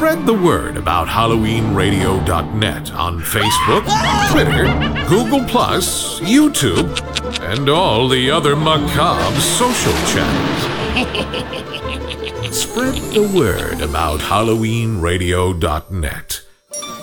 Spread the word about HalloweenRadio.net on Facebook, Twitter, Google+, YouTube, and all the other macabre social channels. Spread the word about HalloweenRadio.net.